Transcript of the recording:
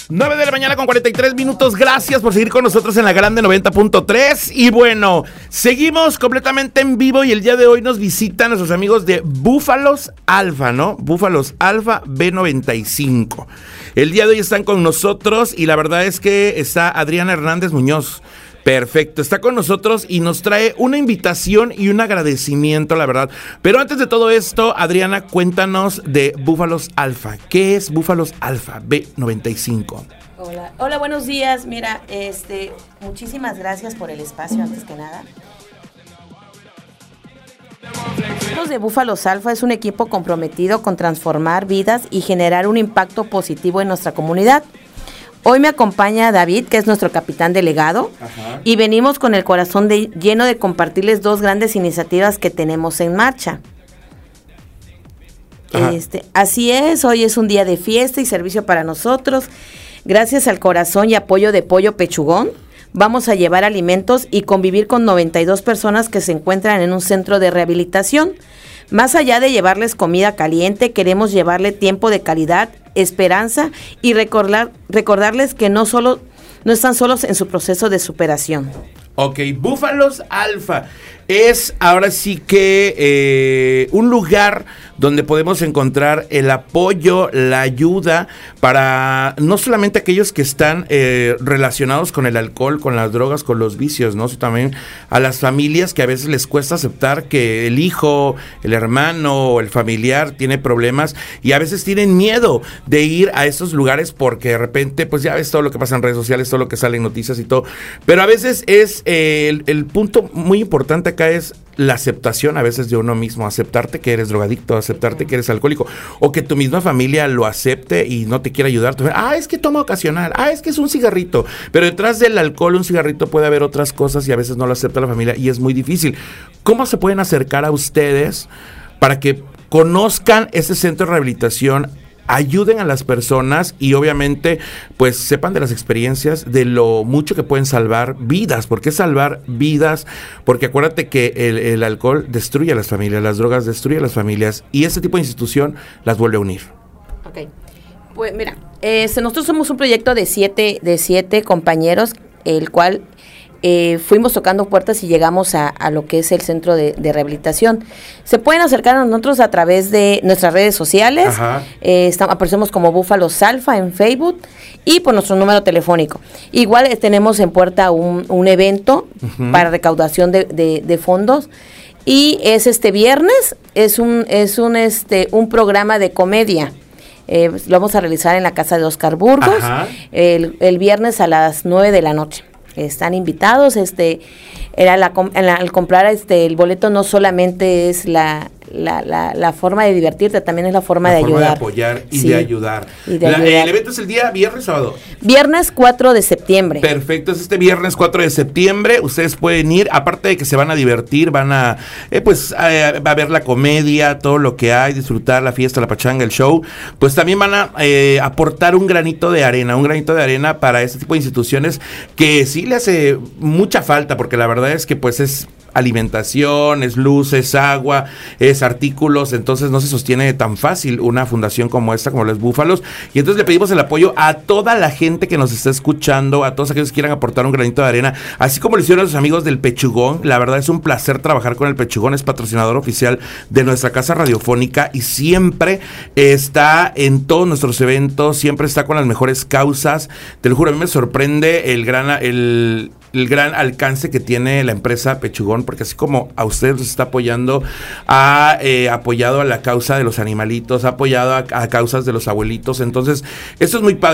9 de la mañana con 43 minutos. Gracias por seguir con nosotros en la Grande 90.3. Y bueno, seguimos completamente en vivo y el día de hoy nos visitan nuestros amigos de Búfalos Alfa, ¿no? Búfalos Alfa B95. El día de hoy están con nosotros y la verdad es que está Adriana Hernández Muñoz. Perfecto, está con nosotros y nos trae una invitación y un agradecimiento, la verdad. Pero antes de todo esto, Adriana, cuéntanos de Búfalos Alfa. ¿Qué es Búfalos Alfa B95? Hola, buenos días. Mira, muchísimas gracias por el espacio, antes que nada. Los de Búfalos Alfa es un equipo comprometido con transformar vidas y generar un impacto positivo en nuestra comunidad. Hoy me acompaña David, que es nuestro capitán delegado. Ajá. Y venimos con el corazón lleno de compartirles dos grandes iniciativas que tenemos en marcha. Así es, hoy es un día de fiesta y servicio para nosotros. Gracias al corazón y apoyo de Pollo Pechugón, vamos a llevar alimentos y convivir con 92 personas que se encuentran en un centro de rehabilitación. Más allá de llevarles comida caliente, queremos llevarle tiempo de calidad, esperanza y recordarles que no están solos en su proceso de superación. Ok, Búfalos Alfa es ahora sí que un lugar donde podemos encontrar el apoyo, la ayuda para no solamente aquellos que están relacionados con el alcohol, con las drogas, con los vicios, ¿no? Sino también a las familias que a veces les cuesta aceptar que el hijo, el hermano o el familiar tiene problemas y a veces tienen miedo de ir a estos lugares porque de repente pues ya ves todo lo que pasa en redes sociales, todo lo que sale en noticias y todo, pero a veces es el punto muy importante acá es la aceptación a veces de uno mismo, aceptarte que eres drogadicto, aceptarte que eres alcohólico, o que tu misma familia lo acepte y no te quiera ayudar. Es que toma ocasional, es que es un cigarrito, pero detrás del alcohol, un cigarrito puede haber otras cosas y a veces no lo acepta la familia y es muy difícil. ¿Cómo se pueden acercar a ustedes para que conozcan ese centro de rehabilitación, ayuden a las personas y obviamente pues sepan de las experiencias, de lo mucho que pueden salvar vidas? ¿Por qué salvar vidas? Porque acuérdate que el alcohol destruye a las familias, las drogas destruyen a las familias y este tipo de institución las vuelve a unir. Ok, pues mira, nosotros somos un proyecto de siete compañeros, el cual fuimos tocando puertas y llegamos a lo que es el centro de rehabilitación. Se pueden acercar a nosotros a través de nuestras redes sociales. Aparecemos como Búfalos Alfa en Facebook y por nuestro número telefónico. Igual tenemos en puerta un evento para recaudación de fondos y es este viernes, es un programa de comedia. Lo vamos a realizar en la casa de Oscar Burgos el viernes a las 9 de la noche. Están invitados, al comprar el boleto no solamente es la forma de divertirte, también es la forma de ayudar. De apoyar y de ayudar. El evento es el día viernes, sábado. Viernes 4 de septiembre. Perfecto, es este viernes 4 de septiembre. Ustedes pueden ir, aparte de que se van a divertir, van a ver la comedia, todo lo que hay, disfrutar la fiesta, la pachanga, el show. Pues también van a aportar un granito de arena para este tipo de instituciones que sí le hace mucha falta, porque la verdad es que pues es alimentación, es luz, es agua, es artículos, entonces no se sostiene tan fácil una fundación como esta, como los Búfalos, y entonces le pedimos el apoyo a toda la gente que nos está escuchando, a todos aquellos que quieran aportar un granito de arena, así como lo hicieron los amigos del Pechugón. La verdad es un placer trabajar con el Pechugón, es patrocinador oficial de nuestra casa radiofónica y siempre está en todos nuestros eventos, siempre está con las mejores causas. Te lo juro, a mí me sorprende el gran alcance que tiene la empresa Pechugón, porque así como a ustedes los está apoyando, ha apoyado a la causa de los animalitos, ha apoyado a causas de los abuelitos, entonces esto es muy padre.